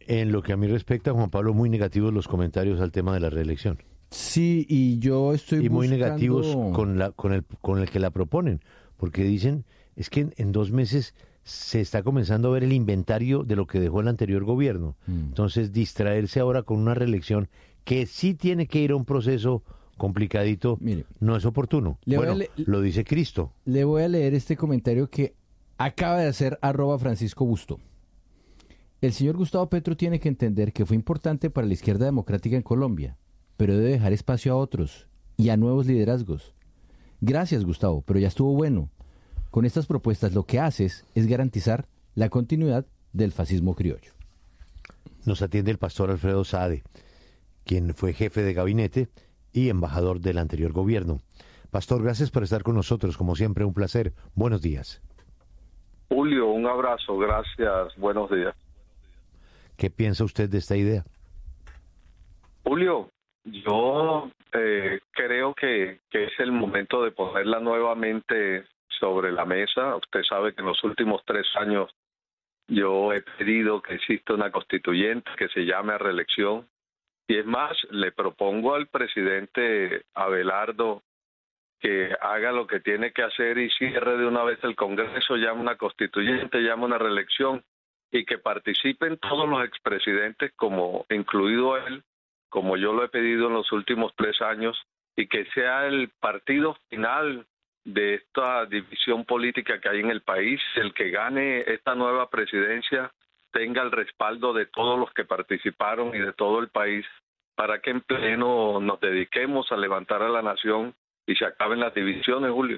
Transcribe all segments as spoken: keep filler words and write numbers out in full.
En lo que a mí respecta, Juan Pablo, muy negativos los comentarios al tema de la reelección. Sí, y yo estoy Y muy buscando... negativos con, la, con, el, con el que la proponen, porque dicen, es que en, en dos meses se está comenzando a ver el inventario de lo que dejó el anterior gobierno. Mm. Entonces, distraerse ahora con una reelección que sí tiene que ir a un proceso complicadito, mire, no es oportuno. Bueno, le- lo dice Cristo. Le voy a leer este comentario que acaba de hacer arroba Francisco Busto. El señor Gustavo Petro tiene que entender que fue importante para la izquierda democrática en Colombia, pero debe dejar espacio a otros y a nuevos liderazgos. Gracias, Gustavo, pero ya estuvo bueno. Con estas propuestas lo que haces es garantizar la continuidad del fascismo criollo. Nos atiende el pastor Alfredo Saade, quien fue jefe de gabinete y embajador del anterior gobierno. Pastor, gracias por estar con nosotros, como siempre, un placer. Buenos días. Julio, un abrazo, gracias, buenos días. ¿Qué piensa usted de esta idea? Julio, yo eh, creo que, que es el momento de ponerla nuevamente sobre la mesa. Usted sabe que en los últimos tres años yo he pedido que exista una constituyente que se llame a reelección. Y es más, le propongo al presidente Abelardo que haga lo que tiene que hacer y cierre de una vez el Congreso, llame una constituyente, llame una reelección y que participen todos los expresidentes, como incluido él, como yo lo he pedido en los últimos tres años, y que sea el partido final de esta división política que hay en el país, el que gane esta nueva presidencia tenga el respaldo de todos los que participaron y de todo el país, para que en pleno nos dediquemos a levantar a la nación y se acaben las divisiones, Julio.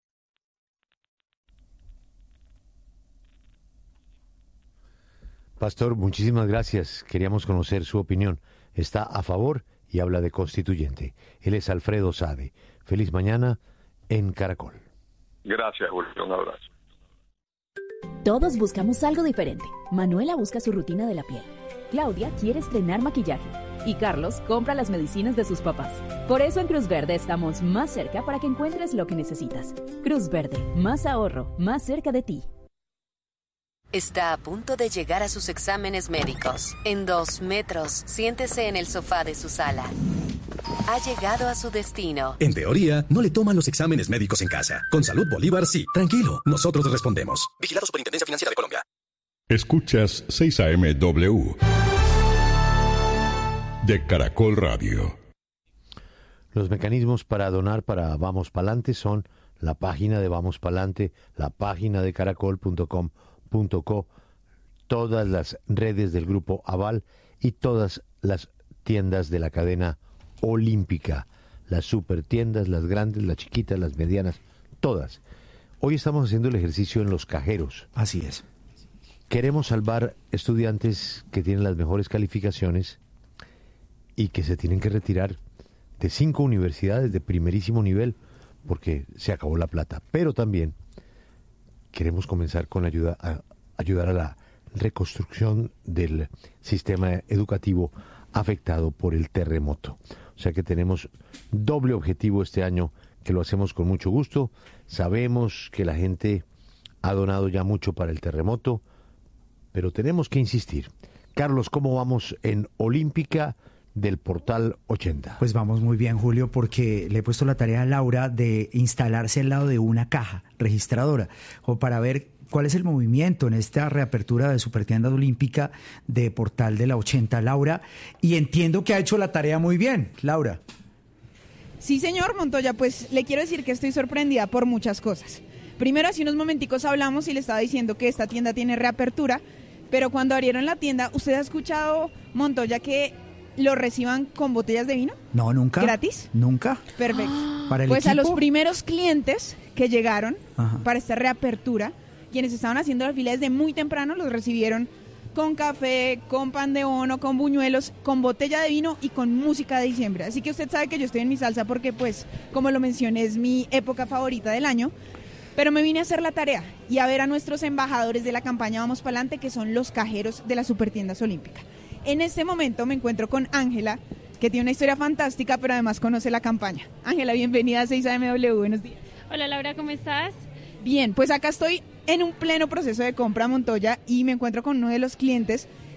Pastor, muchísimas gracias. Queríamos conocer su opinión. Está a favor y habla de constituyente. Él es Alfredo Saade. Feliz mañana en Caracol. Gracias, Julio. Un abrazo. Todos buscamos algo diferente. Manuela busca su rutina de la piel. Claudia quiere estrenar maquillaje. Y Carlos compra las medicinas de sus papás. Por eso en Cruz Verde estamos más cerca para que encuentres lo que necesitas. Cruz Verde, más ahorro, más cerca de ti. Está a punto de llegar a sus exámenes médicos. En dos metros, siéntese en el sofá de su sala. Ha llegado a su destino. En teoría, no le toman los exámenes médicos en casa. Con Salud Bolívar, sí. Tranquilo, nosotros respondemos. Vigilado Superintendencia Financiera de Colombia. Escuchas seis A M W de Caracol Radio. Los mecanismos para donar para Vamos Pa'lante son la página de Vamos Pa'lante, la página de caracol punto com punto co, todas las redes del Grupo Aval y todas las tiendas de la cadena olímpica, las super tiendas, las grandes, las chiquitas, las medianas, todas. Hoy estamos haciendo el ejercicio en los cajeros. Así es. Queremos salvar estudiantes que tienen las mejores calificaciones y que se tienen que retirar de cinco universidades de primerísimo nivel porque se acabó la plata. Pero también queremos comenzar con ayuda a ayudar a la reconstrucción del sistema educativo afectado por el terremoto. O sea que tenemos doble objetivo este año, que lo hacemos con mucho gusto. Sabemos que la gente ha donado ya mucho para el terremoto, pero tenemos que insistir. Carlos, ¿cómo vamos en Olímpica del Portal ochenta? Pues vamos muy bien, Julio, porque le he puesto la tarea a Laura de instalarse al lado de una caja registradora, o para ver cuál es el movimiento en esta reapertura de Supertienda Olímpica de Portal de la ochenta, Laura, y entiendo que ha hecho la tarea muy bien, Laura. Sí, señor Montoya, pues le quiero decir que estoy sorprendida por muchas cosas. Primero, hace unos momenticos hablamos y le estaba diciendo que esta tienda tiene reapertura, pero cuando abrieron la tienda, ¿usted ha escuchado, Montoya, que lo reciban con botellas de vino? No, nunca. ¿Gratis? Nunca. Perfecto. ¿Para el pues equipo? A los primeros clientes que llegaron Ajá. para esta reapertura, quienes estaban haciendo la fila desde muy temprano, los recibieron con café, con pan de bono, con buñuelos, con botella de vino y con música de diciembre. Así que usted sabe que yo estoy en mi salsa porque, pues, como lo mencioné, es mi época favorita del año. Pero me vine a hacer la tarea y a ver a nuestros embajadores de la campaña Vamos Pa'lante, que son los cajeros de las Supertiendas Olímpicas. En este momento me encuentro con Ángela, que tiene una historia fantástica, pero además conoce la campaña. Ángela, bienvenida a seis A M W, buenos días. Hola Laura, ¿cómo estás? Bien, pues acá estoy en un pleno proceso de compra, Montoya, y me encuentro con uno de los clientes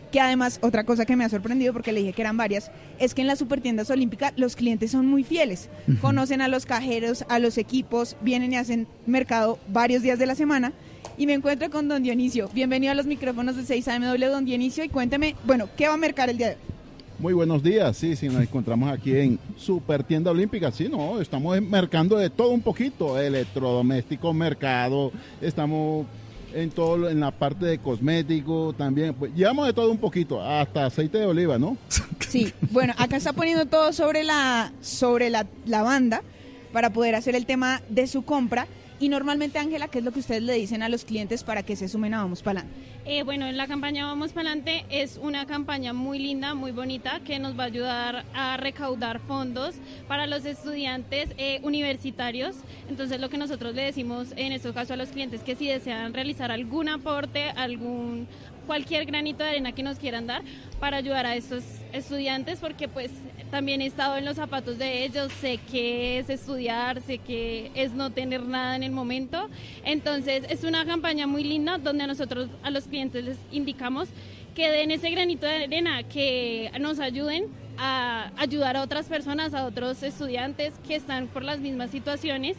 que además, otra cosa que me ha sorprendido, porque le dije que eran varias, es que en las supertiendas olímpicas los clientes son muy fieles. Uh-huh. Conocen a los cajeros, a los equipos, vienen y hacen mercado varios días de la semana. Y me encuentro con don Dionisio. Bienvenido a los micrófonos de seis A M W, don Dionisio, y cuénteme, bueno, ¿qué va a mercar el día de hoy? Muy buenos días, sí, sí, nos encontramos aquí en Supertienda Olímpica, sí, no, estamos mercando de todo un poquito, electrodomésticos, mercado, estamos en todo, en la parte de cosméticos también, pues llevamos de todo un poquito, hasta aceite de oliva, ¿no? Sí, bueno, acá está poniendo todo sobre la, sobre la, la banda para poder hacer el tema de su compra. Y normalmente, Ángela, ¿qué es lo que ustedes le dicen a los clientes para que se sumen a Vamos Pa'lante? Eh, bueno, la campaña Vamos Pa'lante es una campaña muy linda, muy bonita, que nos va a ayudar a recaudar fondos para los estudiantes eh, universitarios. Entonces, lo que nosotros le decimos en estos casos a los clientes, que si desean realizar algún aporte, algún cualquier granito de arena que nos quieran dar para ayudar a estos estudiantes, porque pues también he estado en los zapatos de ellos, sé que es estudiar, sé que es no tener nada en el momento. Entonces es una campaña muy linda donde nosotros a los clientes les indicamos que den ese granito de arena, que nos ayuden a ayudar a otras personas, a otros estudiantes que están por las mismas situaciones.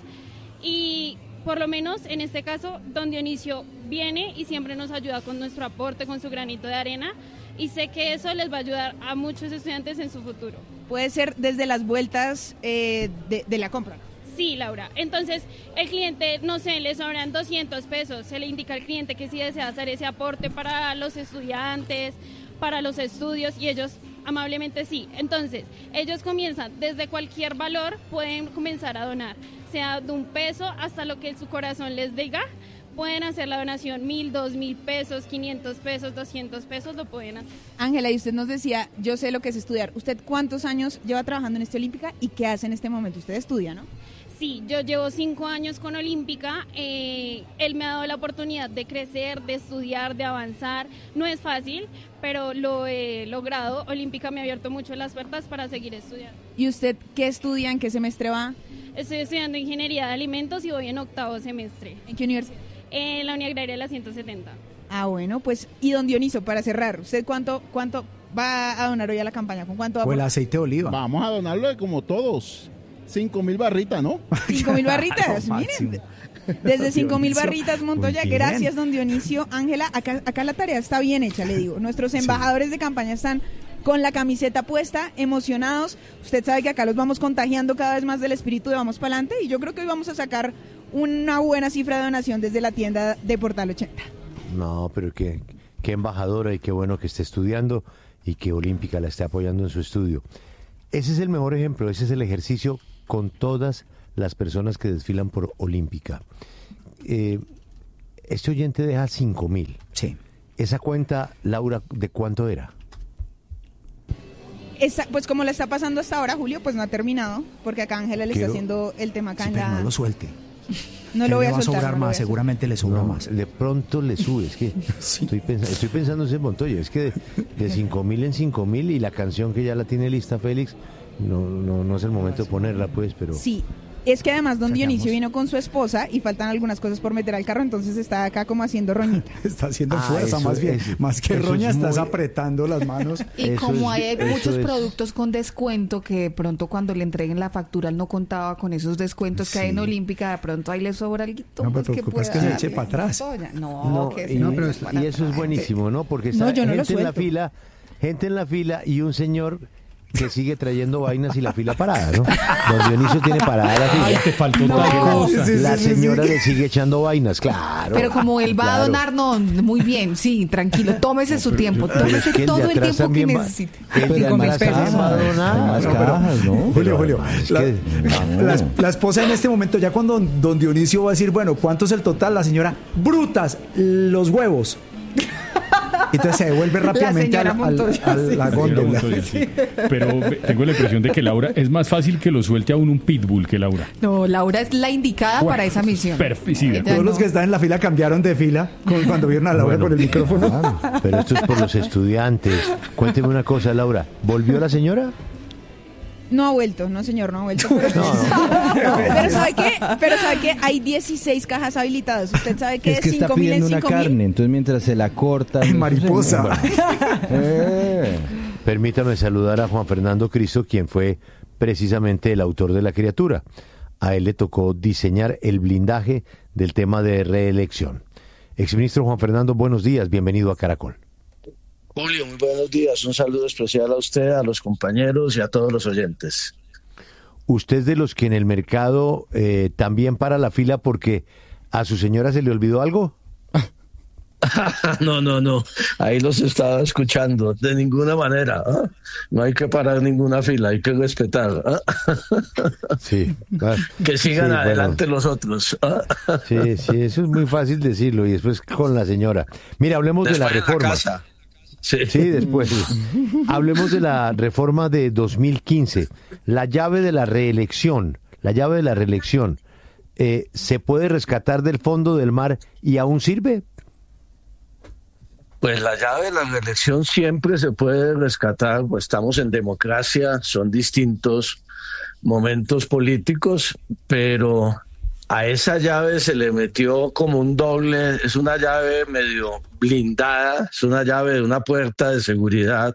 Y por lo menos en este caso, don Dionisio viene y siempre nos ayuda con nuestro aporte, con su granito de arena, y sé que eso les va a ayudar a muchos estudiantes en su futuro. Puede ser desde las vueltas eh, de, de la compra. Sí, Laura. Entonces, el cliente, no sé, le sobran doscientos pesos, se le indica al cliente que sí desea hacer ese aporte para los estudiantes, para los estudios, y ellos amablemente sí. Entonces, ellos comienzan desde cualquier valor, pueden comenzar a donar, sea de un peso hasta lo que su corazón les diga. Pueden hacer la donación, mil, dos mil pesos, quinientos pesos, doscientos pesos, lo pueden hacer. Ángela, y usted nos decía, yo sé lo que es estudiar. ¿Usted cuántos años lleva trabajando en este Olímpica y qué hace en este momento? Usted estudia, ¿no? Sí, yo llevo cinco años con Olímpica. Eh, él me ha dado la oportunidad de crecer, de estudiar, de avanzar. No es fácil, pero lo he logrado. Olímpica me ha abierto mucho las puertas para seguir estudiando. ¿Y usted qué estudia? ¿En qué semestre va? Estoy estudiando Ingeniería de Alimentos y voy en octavo semestre. ¿En qué universidad? En la Unidad Agraria de la ciento setenta. Ah, bueno, pues, y don Dioniso, para cerrar, ¿usted cuánto cuánto va a donar hoy a la campaña? ¿Con cuánto va? O el aceite de oliva. Vamos a donarlo de como todos, cinco mil barritas, ¿no? Cinco mil barritas, miren. Desde cinco mil barritas, Montoya. Gracias, don Dionisio. Ángela, acá, acá la tarea está bien hecha, le digo. Nuestros embajadores sí. de campaña están con la camiseta puesta, emocionados. Usted sabe que acá los vamos contagiando cada vez más del espíritu de Vamos Pa'lante, y yo creo que hoy vamos a sacar una buena cifra de donación desde la tienda de Portal ochenta. No, pero qué, qué embajadora, y qué bueno que esté estudiando y que Olímpica la esté apoyando en su estudio. Ese es el mejor ejemplo, ese es el ejercicio con todas las personas que desfilan por Olímpica. Eh, este oyente deja cinco mil. Sí. Esa cuenta, Laura, ¿de cuánto era? Esa, pues como la está pasando hasta ahora, Julio, pues no ha terminado, porque acá Ángela le Quiero... está haciendo el tema acá sí, en pero la... no lo suelte. No lo voy a va soltar. A sobrar no más, seguramente le sobra no, más. De pronto le sube, es que sí. estoy, pens- estoy pensando en ese Montoya, es que de, de cinco mil en cinco mil, y la canción que ya la tiene lista Félix, no, no, no es el momento de ponerla, pues, pero... Sí, es que además don Sacamos. Dionisio vino con su esposa y faltan algunas cosas por meter al carro, entonces está acá como haciendo roñita. Está haciendo Ah, fuerza, eso, más bien. eso, más que eso roña, es estás muy- apretando las manos. Y Eso como es- hay eso muchos es- productos con descuento que de pronto cuando le entreguen la factura él no contaba con esos descuentos que hay en Sí. Olímpica, de pronto ahí le sobra algo. No me preocupa, es que se eche para atrás. No, No, que y, se no, eche pero para y eso es atrás. buenísimo, ¿no? Porque está No, yo no lo gente en la suelto. fila, gente en la fila y un señor que sigue trayendo vainas y la fila parada, ¿no? Don Dionisio tiene parada la fila. Ay, te faltó Porque tal la- cosa. Sí, sí, la sí, sí, señora sí. le sigue echando vainas, claro. Pero como él va claro. a donar, no, muy bien, sí, tranquilo, tómese su tiempo, Pero es tómese que el de todo el atrás tiempo que también va- necesite. el de Cinco mil atrás pesos. también va a donar. Hay más No, pero- cajas, ¿no? Julio, Julio, es la, que- la- la esposa en este momento, ya cuando don, don Dionisio va a decir, bueno, ¿cuánto es el total? La señora, brutas, los huevos. Entonces se devuelve rápidamente a señora la, al- Montoya, a sí. la Señora góndola. Montoya, sí. Pero ve- tengo la impresión de que Laura, es más fácil que lo suelte a uno un pitbull que Laura. No, Laura es la indicada Bueno, para esa misión. Perf- sí, de Ella acuerdo. Todos los no. que están en la fila cambiaron de fila con- cuando vieron a Laura Bueno, con el micrófono. claro, pero esto es por los estudiantes. Cuénteme una cosa, Laura. ¿Volvió la señora? No ha vuelto, no señor, no ha vuelto. Pero, no, no. pero ¿sabe qué? Pero ¿sabe qué? Hay dieciséis cajas habilitadas. ¿Usted sabe qué es? que está pidiendo una carne, entonces mientras se la corta... Ay, mariposa. Bueno. eh. Permítame saludar a Juan Fernando Cristo, quien fue precisamente el autor de La Criatura. A él le tocó diseñar el blindaje del tema de reelección. Exministro Juan Fernando, buenos días, bienvenido a Caracol. Julio, muy buenos días. Un saludo especial a usted, a los compañeros y a todos los oyentes. ¿Usted es de los que en el mercado eh, también para la fila porque a su señora se le olvidó algo? No, no, no. Ahí los estaba escuchando. De ninguna manera. ¿eh? No hay que parar ninguna fila, hay que respetar. ¿eh? Sí. Ah, que sigan sí, adelante bueno. los otros. ¿eh? Sí, sí, eso es muy fácil decirlo y después con la señora. Mira, hablemos después de la reforma. En la casa. Sí. sí, después. Hablemos de la reforma de dos mil quince. La llave de la reelección. La llave de la reelección. Eh, ¿Se puede rescatar del fondo del mar y aún sirve? Pues la llave de la reelección siempre se puede rescatar, pues estamos en democracia, son distintos momentos políticos, pero a esa llave se le metió como un doble, es una llave medio blindada, es una llave de una puerta de seguridad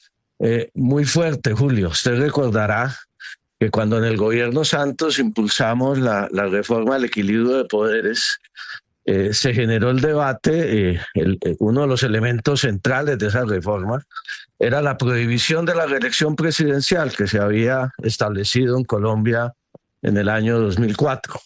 eh, muy fuerte, Julio. Usted recordará que cuando en el gobierno Santos impulsamos la, la reforma del equilibrio de poderes, Eh, se generó el debate, eh, el, eh, uno de los elementos centrales de esa reforma era la prohibición de la reelección presidencial que se había establecido en Colombia en el año dos mil cuatro.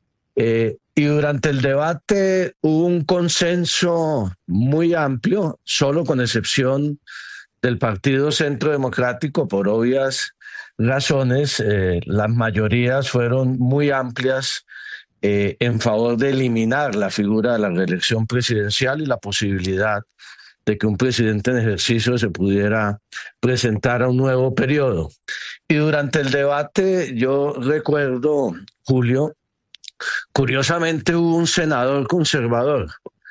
Eh, y durante el debate hubo un consenso muy amplio, solo con excepción del Partido Centro Democrático, por obvias razones, eh, las mayorías fueron muy amplias Eh, en favor de eliminar la figura de la reelección presidencial y la posibilidad de que un presidente en ejercicio se pudiera presentar a un nuevo periodo. Y durante el debate, yo recuerdo, Julio, curiosamente hubo un senador conservador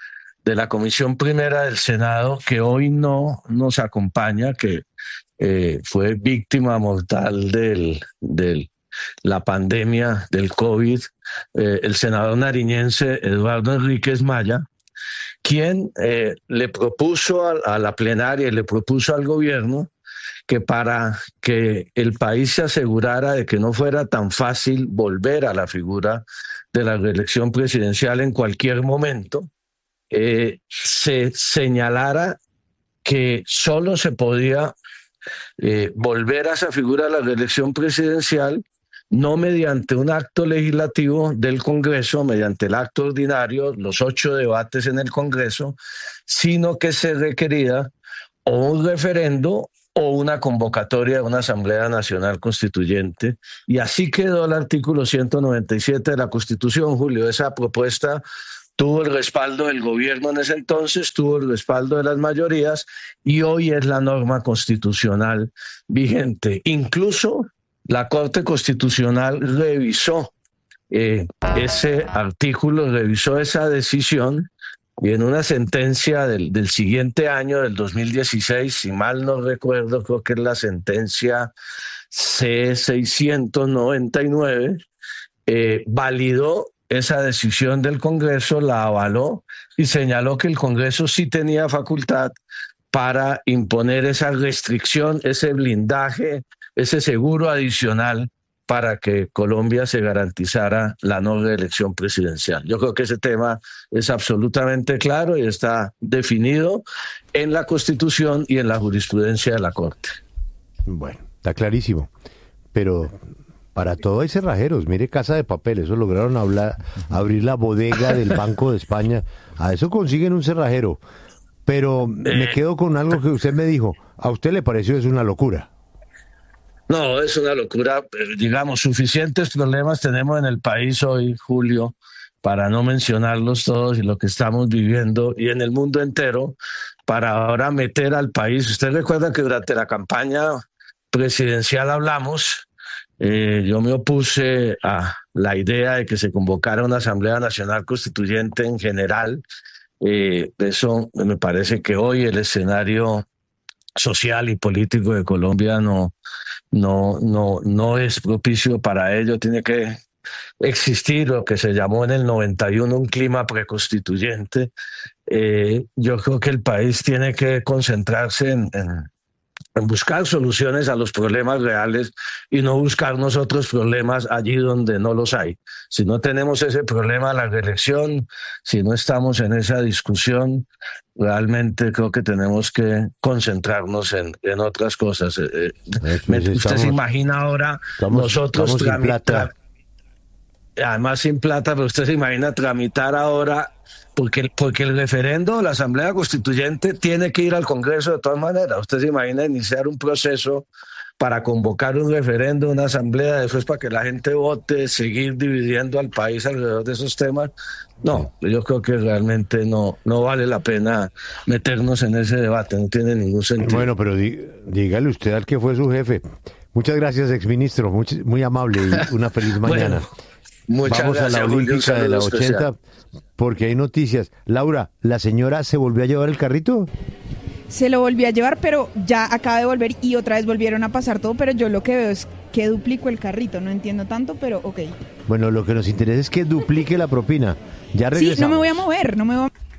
de la Comisión Primera del Senado que hoy no nos acompaña, que eh, fue víctima mortal del... del la pandemia del COVID, eh, el senador nariñense Eduardo Enríquez Maya, quien eh, le propuso a, a la plenaria y le propuso al gobierno que para que el país se asegurara de que no fuera tan fácil volver a la figura de la reelección presidencial en cualquier momento, eh, se señalara que solo se podía eh, volver a esa figura de la reelección presidencial no mediante un acto legislativo del Congreso, mediante el acto ordinario, los ocho debates en el Congreso, sino que se requería o un referendo o una convocatoria de una Asamblea Nacional Constituyente. Y así quedó el artículo ciento noventa y siete de la Constitución, Julio. Esa propuesta tuvo el respaldo del gobierno en ese entonces, tuvo el respaldo de las mayorías y hoy es la norma constitucional vigente. Incluso la Corte Constitucional revisó eh, ese artículo, revisó esa decisión y en una sentencia del, del siguiente año, del dos mil dieciséis, si mal no recuerdo, creo que es la sentencia C seiscientos noventa y nueve, eh, validó esa decisión del Congreso, la avaló y señaló que el Congreso sí tenía facultad para imponer esa restricción, ese blindaje, ese seguro adicional para que Colombia se garantizara la no reelección presidencial. Yo creo que ese tema es absolutamente claro y está definido en la Constitución y en la jurisprudencia de la Corte. Bueno, está clarísimo, pero para todo hay cerrajeros. Mire Casa de Papel, eso lograron hablar, abrir la bodega del Banco de España, a eso consiguen un cerrajero. Pero me quedo con algo que usted me dijo, ¿a usted le pareció es una locura? No, es una locura. Digamos, suficientes problemas tenemos en el país hoy, Julio, para no mencionarlos todos y lo que estamos viviendo y en el mundo entero, para ahora meter al país. Usted recuerda que durante la campaña presidencial hablamos, eh, yo me opuse a la idea de que se convocara una Asamblea Nacional Constituyente en general. Eh, eso me parece que hoy el escenario social y político de Colombia no, no, no, no es propicio para ello. Tiene que existir lo que se llamó en el noventa y uno un clima preconstituyente. Eh, yo creo que el país tiene que concentrarse en, en, en buscar soluciones a los problemas reales y no buscar nosotros problemas allí donde no los hay. Si no tenemos ese problema, la reelección, si no estamos en esa discusión, realmente creo que tenemos que concentrarnos en, en otras cosas. Eh, pues usted estamos, se imagina ahora estamos, nosotros estamos tramitar, además sin plata, pero usted se imagina tramitar ahora, porque, porque el referendo, la Asamblea Constituyente tiene que ir al Congreso de todas maneras. Usted se imagina iniciar un proceso para convocar un referendo, una asamblea, después para que la gente vote, seguir dividiendo al país alrededor de esos temas. No, yo creo que realmente no, no vale la pena meternos en ese debate, no tiene ningún sentido. Bueno, pero dí, dígale usted al que fue su jefe. Muchas gracias, exministro, muy, muy amable y una feliz mañana. Bueno, muchas Vamos gracias, a la Olímpica de la ochenta, porque hay noticias. Laura, ¿la señora se volvió a llevar el carrito? Se lo volví a llevar, pero ya acaba de volver y otra vez volvieron a pasar todo, pero yo lo que veo es que duplico el carrito, no entiendo tanto, pero ok. Bueno, lo que nos interesa es que duplique la propina. Ya regresamos. Sí, no me voy a mover, no me voy a...